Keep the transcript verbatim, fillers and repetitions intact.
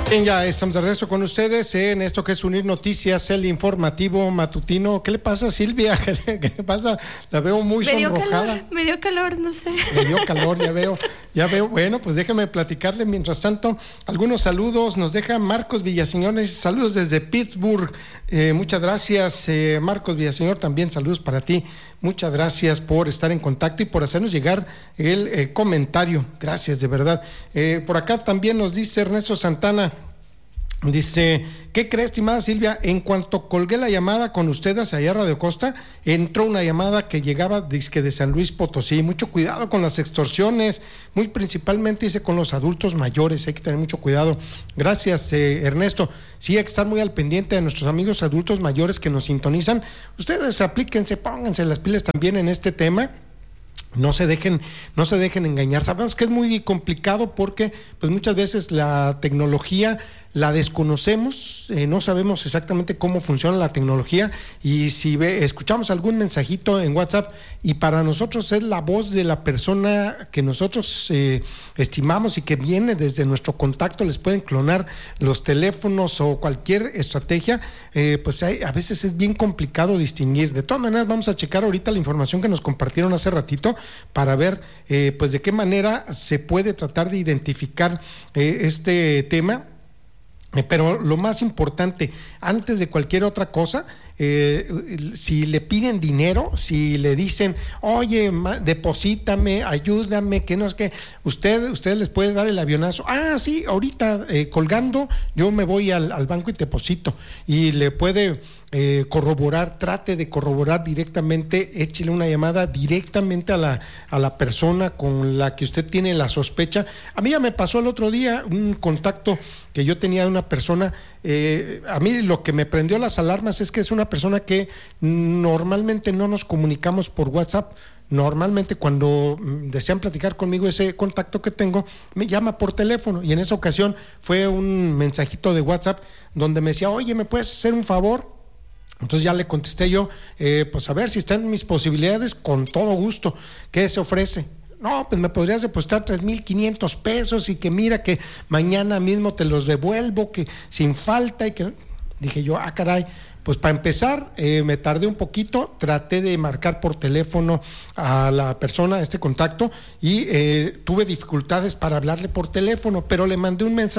Bien, ya estamos de regreso con ustedes en esto que es Unir Noticias, el informativo matutino. ¿Qué le pasa, Silvia? ¿Qué le, qué le pasa? La veo muy me dio sonrojada. Calor, me dio calor, no sé. Me dio calor, ya veo, ya veo. Bueno, pues déjame platicarle mientras tanto algunos saludos. Nos deja Marcos Villaseñor, saludos desde Pittsburgh. Eh, muchas gracias, eh, Marcos Villaseñor, también saludos para ti. Muchas gracias por estar en contacto y por hacernos llegar el eh, comentario. Gracias, de verdad. Eh, por acá también nos dice Ernesto Santana. Dice, ¿qué crees, estimada Silvia? En cuanto colgué la llamada con ustedes allá a Radio Costa, entró una llamada que llegaba dizque de San Luis Potosí. Mucho cuidado con las extorsiones, muy principalmente dice con los adultos mayores, hay que tener mucho cuidado. Gracias, eh, Ernesto. Sí, hay que estar muy al pendiente de nuestros amigos adultos mayores que nos sintonizan. Ustedes aplíquense, pónganse las pilas también en este tema. No se dejen, no se dejen engañar. Sabemos que es muy complicado porque pues muchas veces la tecnología la desconocemos, eh, no sabemos exactamente cómo funciona la tecnología y si ve, escuchamos algún mensajito en WhatsApp y para nosotros es la voz de la persona que nosotros eh, estimamos y que viene desde nuestro contacto, les pueden clonar los teléfonos o cualquier estrategia, eh, pues hay, a veces es bien complicado distinguir. De todas maneras vamos a checar ahorita la información que nos compartieron hace ratito para ver eh, pues de qué manera se puede tratar de identificar eh, este tema. Pero lo más importante, antes de cualquier otra cosa, eh, si le piden dinero, si le dicen, oye, ma, deposítame, ayúdame, que no es que usted, usted les puede dar el avionazo. Ah, sí, ahorita eh, colgando, yo me voy al, al banco y deposito. Y le puede eh, corroborar, trate de corroborar directamente, échele una llamada directamente a la, a la persona con la que usted tiene la sospecha. A mí ya me pasó el otro día un contacto que yo tenía de una persona, eh, a mí lo que me prendió las alarmas es que es una persona que normalmente no nos comunicamos por WhatsApp. Normalmente cuando desean platicar conmigo, ese contacto que tengo me llama por teléfono y en esa ocasión fue un mensajito de WhatsApp donde me decía, oye, ¿me puedes hacer un favor? Entonces ya le contesté yo, eh, pues a ver si están mis posibilidades, con todo gusto. ¿Qué se ofrece? No, pues me podrías depositar tres mil quinientos pesos y que mira que mañana mismo te los devuelvo, que sin falta y que... Dije yo, ah, caray. Pues para empezar, eh, me tardé un poquito, traté de marcar por teléfono a la persona, a este contacto, y eh, tuve dificultades para hablarle por teléfono, pero le mandé un mensaje